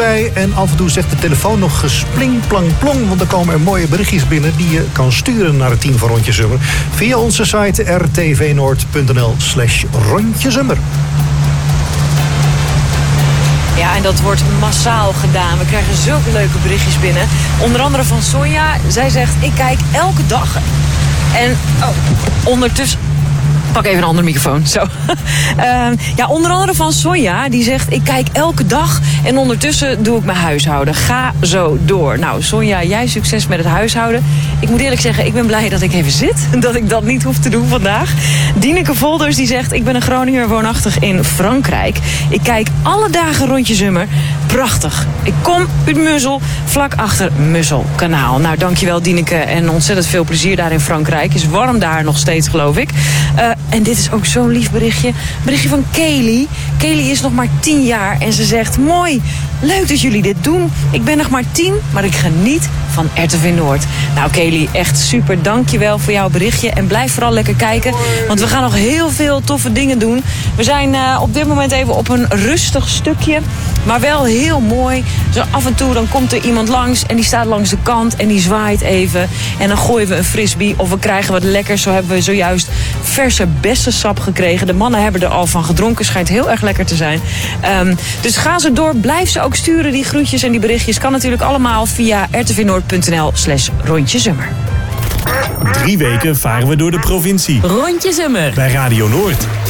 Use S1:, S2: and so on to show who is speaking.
S1: erbij. En af en toe zegt de telefoon nog gespling, plang, plong. Want er komen er mooie berichtjes binnen die je kan sturen naar het team van Rondje Zummer. Via onze site rtvnoord.nl/rondjezummer.
S2: Ja, en dat wordt massaal gedaan. We krijgen zulke leuke berichtjes binnen. Onder andere van Sonja. Zij zegt, ik kijk elke dag. En ondertussen... Pak even een andere microfoon, zo. Onder andere van Sonja, die zegt... ik kijk elke dag en ondertussen doe ik mijn huishouden. Ga zo door. Nou, Sonja, jij succes met het huishouden. Ik moet eerlijk zeggen, ik ben blij dat ik even zit. Dat ik dat niet hoef te doen vandaag. Dineke Volders, die zegt... ik ben een Groninger woonachtig in Frankrijk. Ik kijk alle dagen Rondje Zummer. Prachtig. Ik kom uit Mussel, vlak achter Musselkanaal. Nou, dankjewel Dineke en ontzettend veel plezier daar in Frankrijk. Is warm daar nog steeds, geloof ik. En dit is ook zo'n lief berichtje. Berichtje van Kelly. Kelly is nog maar 10 jaar en ze zegt... mooi, leuk dat jullie dit doen. Ik ben nog maar 10, maar ik geniet van RTV Noord. Nou Kelly, echt super. Dankjewel voor jouw berichtje. En blijf vooral lekker kijken. Want we gaan nog heel veel toffe dingen doen. We zijn op dit moment even op een rustig stukje. Maar wel heel mooi. Zo af en toe dan komt er iemand langs. En die staat langs de kant. En die zwaait even. En dan gooien we een frisbee. Of we krijgen wat lekkers. Zo hebben we zojuist verse bessensap gekregen. De mannen hebben er al van gedronken. Schijnt heel erg lekker te zijn. Dus ga ze door. Blijf ze ook sturen, die groetjes en die berichtjes. Kan natuurlijk allemaal via rtvnoord.nl/rondjezummer.
S3: 3 weken varen we door de provincie.
S2: Rondje Zummer.
S3: Bij Radio Noord.